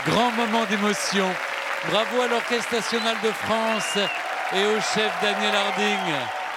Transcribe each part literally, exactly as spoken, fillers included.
Grand moment d'émotion. Bravo à l'Orchestre National de France et au chef Daniel Harding.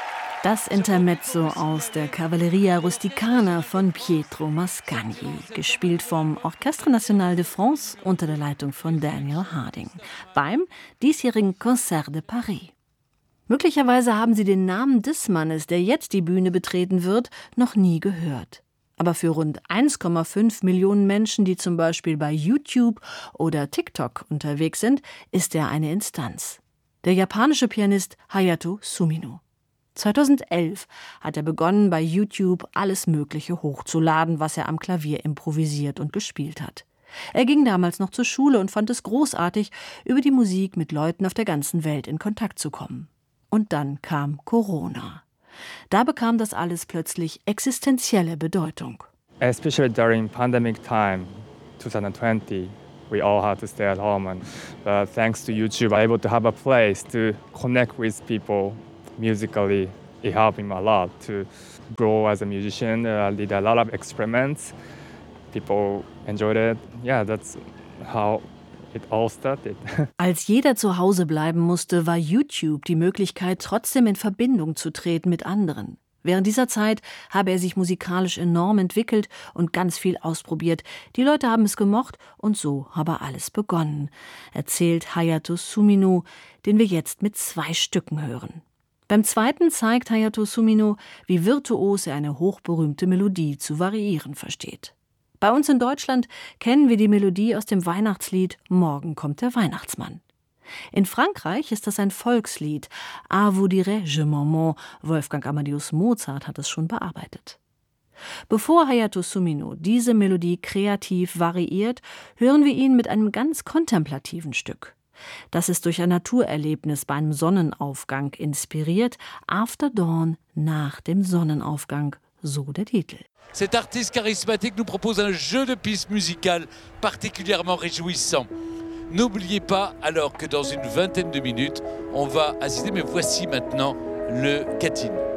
Das Intermezzo aus der Cavalleria Rusticana von Pietro Mascagni, gespielt vom Orchestre National de France unter der Leitung von Daniel Harding beim diesjährigen Concert de Paris. Möglicherweise haben Sie den Namen des Mannes, der jetzt die Bühne betreten wird, noch nie gehört. Aber für rund eins Komma fünf Millionen Menschen, die zum Beispiel bei YouTube oder TikTok unterwegs sind, ist er eine Instanz. Der japanische Pianist Hayato Sumino. zweitausendelf hat er begonnen, bei YouTube alles Mögliche hochzuladen, was er am Klavier improvisiert und gespielt hat. Er ging damals noch zur Schule und fand es großartig, über die Musik mit Leuten auf der ganzen Welt in Kontakt zu kommen. Und dann kam Corona. Da bekam das alles plötzlich existenzielle Bedeutung. Especially during pandemic time, twenty twenty, we all had to stay at home. And uh, thanks to YouTube, I'm able to have a place to connect with people musically. It helped me a lot to grow as a musician. I uh, did a lot of experiments. People enjoyed it. Yeah, that's how it all started. Als jeder zu Hause bleiben musste, war YouTube die Möglichkeit, trotzdem in Verbindung zu treten mit anderen. Während dieser Zeit habe er sich musikalisch enorm entwickelt und ganz viel ausprobiert. Die Leute haben es gemocht und so habe alles begonnen, erzählt Hayato Sumino, den wir jetzt mit zwei Stücken hören. Beim zweiten zeigt Hayato Sumino, wie virtuos er eine hochberühmte Melodie zu variieren versteht. Bei uns in Deutschland kennen wir die Melodie aus dem Weihnachtslied »Morgen kommt der Weihnachtsmann«. In Frankreich ist das ein Volkslied, »À vous dirai-je maman«. Wolfgang Amadeus Mozart hat es schon bearbeitet. Bevor Hayato Sumino diese Melodie kreativ variiert, hören wir ihn mit einem ganz kontemplativen Stück. Das ist durch ein Naturerlebnis bei einem Sonnenaufgang inspiriert, After Dawn, nach dem Sonnenaufgang, so der Titel. Cet artiste charismatique nous propose un jeu de pistes musicales particulièrement réjouissant. N'oubliez pas alors que dans une vingtaine de minutes, on va assister, mais voici maintenant le Catine.